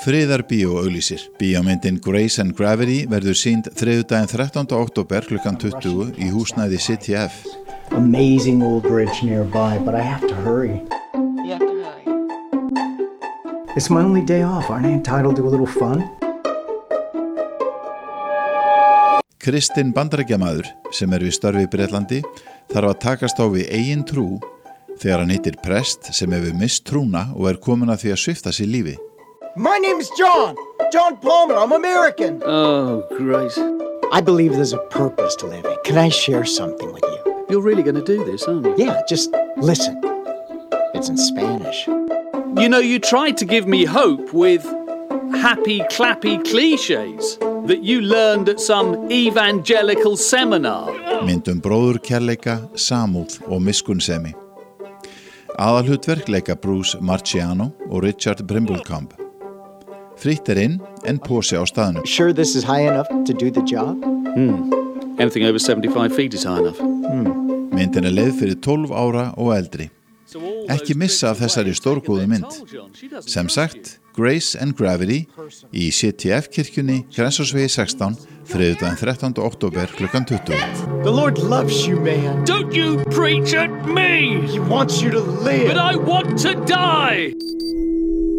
Friðarbíó auglýsir. Bíómyndin Grace and Gravity verður sýnd þriðjudaginn 13. október klukkan 20 í húsnæði City F. Amazing old bridge nearby, but I have to hurry. You have to hurry. It's my only day off. Aren't I entitled to a little fun? Kristinn Bandaríkjamaður, sem við störfi í Bretlandi, þarf að takast á við eigin trú þegar hann hittir prest sem hefur misst trúna og komin að því að svipta sig lífi. My name's John Palmer. I'm American. Oh, great. I believe there's a purpose to living. Can I share something with you? You're really going to do this, aren't you? Yeah, just listen. It's in Spanish. You know, you tried to give me hope with happy, clappy cliches that you learned at some evangelical seminar. Myndum bróðurkærleika, samúð og miskunnsemi. Aðalhlutverk leika Bruce Marchiano og Richard Brimblecamp. Fritt inn en pósi á staðnum. Sure this is high enough to do the job? Anything over 75 feet is high enough. Myndin leið fyrir 12 ára og eldri. Ekki missa af þessari stórgóðu mynd. Sem sagt, Grace and Gravity í CTF kirkjunni Grensásvegi 16, þriðjudaginn 13. október klukkan 20. The Lord loves you, man. Don't you preach at me! He wants you to live. But I want to die!